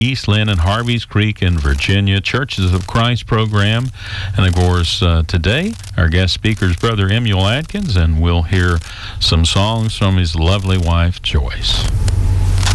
East Lynn and Harveys Creek in Virginia, Churches of Christ program. And of course, today, our guest speaker is Brother Emuel Atkins, and we'll hear some songs from his lovely wife, Joyce.